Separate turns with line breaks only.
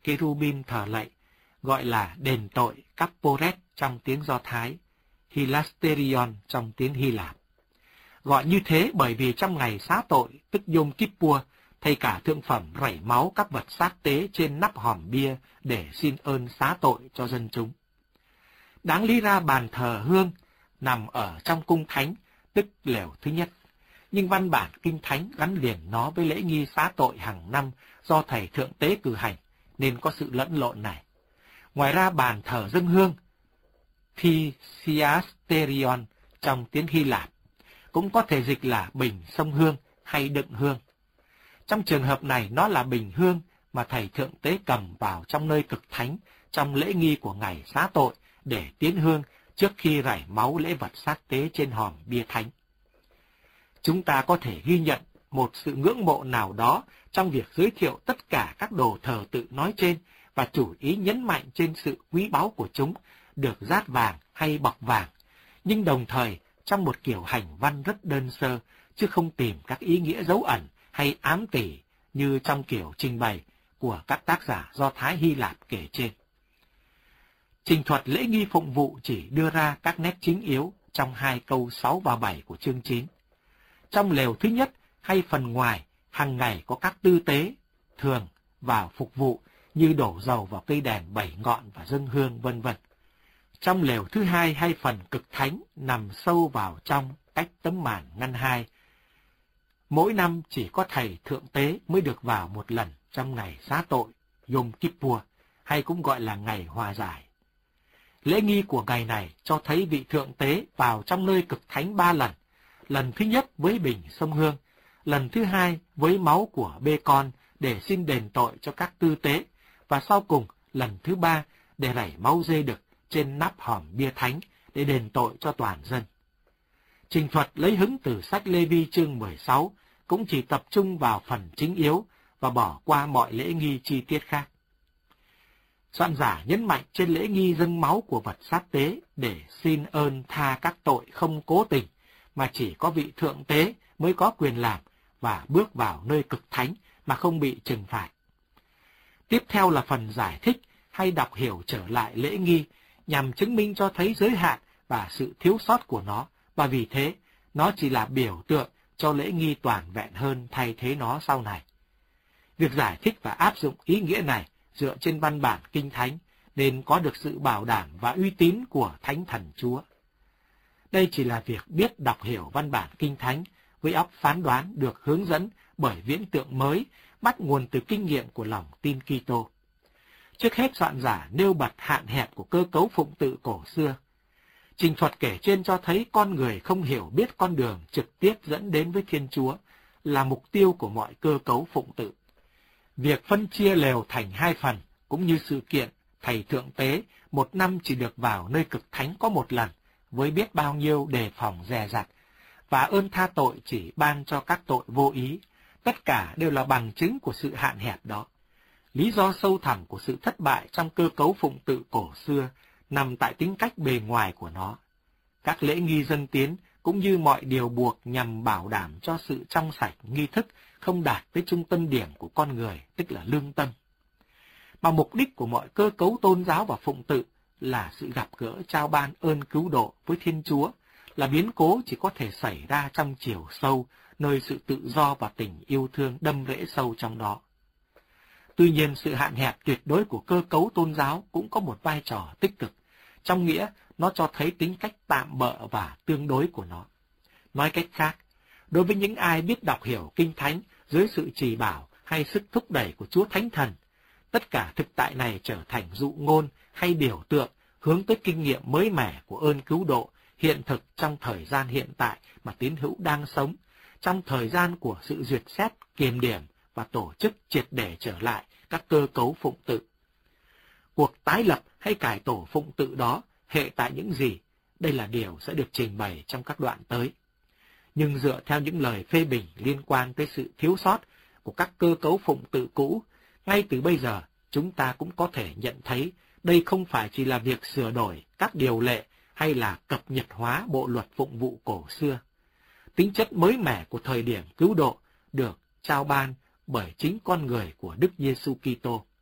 Kerubin thờ lạy, gọi là đền tội Kapporet trong tiếng Do Thái, Hilasterion trong tiếng Hy Lạp. Gọi như thế bởi vì trong ngày xá tội, tức Yom Kippur, thầy cả thượng phẩm rảy máu các vật xác tế trên nắp hòm bia để xin ơn xá tội cho dân chúng. Đáng lý ra bàn thờ hương nằm ở trong cung thánh, tức lều thứ nhất, nhưng văn bản kinh thánh gắn liền nó với lễ nghi xá tội hàng năm do thầy thượng tế cử hành, nên có sự lẫn lộn này. Ngoài ra bàn thờ dâng hương, Thisiasterion trong tiếng Hy Lạp, cũng có thể dịch là bình sông hương hay đựng hương. Trong trường hợp này nó là bình hương mà thầy thượng tế cầm vào trong nơi cực thánh trong lễ nghi của ngày xá tội để tiến hương trước khi rải máu lễ vật xác tế trên hòm bia thánh. Chúng ta có thể ghi nhận một sự ngưỡng mộ nào đó trong việc giới thiệu tất cả các đồ thờ tự nói trên và chủ ý nhấn mạnh trên sự quý báu của chúng, được dát vàng hay bọc vàng, nhưng đồng thời trong một kiểu hành văn rất đơn sơ, chứ không tìm các ý nghĩa dấu ẩn hay ám tỉ như trong kiểu trình bày của các tác giả Do Thái Hy Lạp kể trên. Trình thuật lễ nghi phụng vụ chỉ đưa ra các nét chính yếu trong 2 câu 6 và 7 của chương 9. Trong lều thứ nhất hay phần ngoài, hàng ngày có các tư tế thường vào phục vụ như đổ dầu vào cây đèn 7 ngọn và dâng hương vân vân. Trong lều thứ hai hay phần cực thánh nằm sâu vào trong cách tấm màn ngăn hai. Mỗi năm chỉ có thầy thượng tế mới được vào một lần trong ngày xá tội, Yom Kippur, hay cũng gọi là ngày hòa giải. Lễ nghi của ngày này cho thấy vị thượng tế vào trong nơi cực thánh 3 lần. Lần thứ nhất với bình sông hương, lần thứ hai với máu của bê con để xin đền tội cho các tư tế, và sau cùng lần thứ 3 để rải máu dê đực trên nắp hòm bia thánh để đền tội cho toàn dân. Trình thuật lấy hứng từ sách Lê-vi chương 16 cũng chỉ tập trung vào phần chính yếu và bỏ qua mọi lễ nghi chi tiết khác. Soạn giả nhấn mạnh trên lễ nghi dâng máu của vật sát tế để xin ơn tha các tội không cố tình, mà chỉ có vị thượng tế mới có quyền làm và bước vào nơi cực thánh mà không bị trừng phạt. Tiếp theo là phần giải thích hay đọc hiểu trở lại lễ nghi nhằm chứng minh cho thấy giới hạn và sự thiếu sót của nó, và vì thế nó chỉ là biểu tượng cho lễ nghi toàn vẹn hơn thay thế nó sau này. Việc giải thích và áp dụng ý nghĩa này dựa trên văn bản kinh thánh nên có được sự bảo đảm và uy tín của Thánh Thần Chúa. Đây chỉ là việc biết đọc hiểu văn bản kinh thánh với óc phán đoán được hướng dẫn bởi viễn tượng mới, bắt nguồn từ kinh nghiệm của lòng tin Kitô. Trước hết, soạn giả nêu bật hạn hẹp của cơ cấu phụng tự cổ xưa. Trình thuật kể trên cho thấy con người không hiểu biết con đường trực tiếp dẫn đến với Thiên Chúa là mục tiêu của mọi cơ cấu phụng tự. Việc phân chia lều thành 2 phần cũng như sự kiện thầy thượng tế một năm chỉ được vào nơi cực thánh có một lần với biết bao nhiêu đề phòng dè dặt, và ơn tha tội chỉ ban cho các tội vô ý, tất cả đều là bằng chứng của sự hạn hẹp đó. Lý do sâu thẳm của sự thất bại trong cơ cấu phụng tự cổ xưa nằm tại tính cách bề ngoài của nó. Các lễ nghi dân tiến cũng như mọi điều buộc nhằm bảo đảm cho sự trong sạch nghi thức không đạt tới trung tâm điểm của con người, tức là lương tâm. Mà mục đích của mọi cơ cấu tôn giáo và phụng tự là sự gặp gỡ trao ban ơn cứu độ với Thiên Chúa, là biến cố chỉ có thể xảy ra trong chiều sâu, nơi sự tự do và tình yêu thương đâm rễ sâu trong đó. Tuy nhiên, sự hạn hẹp tuyệt đối của cơ cấu tôn giáo cũng có một vai trò tích cực, trong nghĩa nó cho thấy tính cách tạm bợ và tương đối của nó. Nói cách khác, đối với những ai biết đọc hiểu Kinh Thánh dưới sự chỉ bảo hay sức thúc đẩy của Chúa Thánh Thần, tất cả thực tại này trở thành dụ ngôn hay biểu tượng hướng tới kinh nghiệm mới mẻ của ơn cứu độ hiện thực trong thời gian hiện tại mà tín hữu đang sống, trong thời gian của sự duyệt xét, kiềm điểm và tổ chức triệt để trở lại các cơ cấu phụng tự. Cuộc tái lập hay cải tổ phụng tự đó hệ tại những gì? Đây là điều sẽ được trình bày trong các đoạn tới. Nhưng dựa theo những lời phê bình liên quan tới sự thiếu sót của các cơ cấu phụng tự cũ, ngay từ bây giờ chúng ta cũng có thể nhận thấy đây không phải chỉ là việc sửa đổi các điều lệ hay là cập nhật hóa bộ luật phụng vụ cổ xưa. Tính chất mới mẻ của thời điểm cứu độ được trao ban bởi chính con người của Đức Giêsu Kitô.